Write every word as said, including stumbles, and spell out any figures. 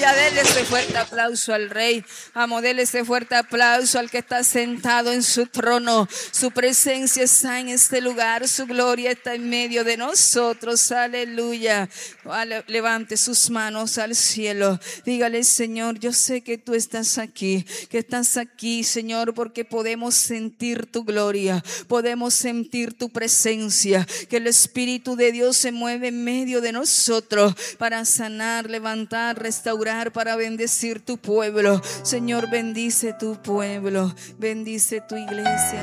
Aleluya. Denle ese fuerte aplauso al Rey. Vamos, denle ese fuerte aplauso al que está sentado en su trono. Su presencia está en este lugar. Su gloria está en medio de nosotros. Aleluya. Levante sus manos al cielo. Dígale: Señor, yo sé que tú estás aquí. Que estás aquí, Señor, porque podemos sentir tu gloria. Podemos sentir tu presencia. Que el Espíritu de Dios se mueve en medio de nosotros para sanar, levantar, restaurar, para bendecir tu pueblo. Señor, bendice tu pueblo, bendice tu iglesia.